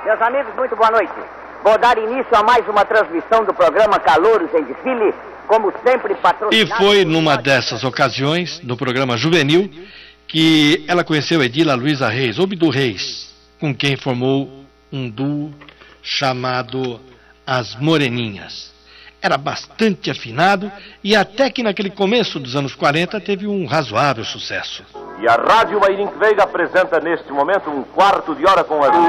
Meus amigos, muito boa noite. Vou dar início a mais uma transmissão do programa Calouros em Desfile, como sempre patrocinado... E foi numa dessas ocasiões, no programa Juvenil, que ela conheceu Edila Luiza Reis, ou Bidu Reis, com quem formou um duo chamado As Moreninhas. Era bastante afinado e até que naquele começo dos anos 40 teve um razoável sucesso. E a Rádio Mairink Veiga apresenta neste momento um quarto de hora com as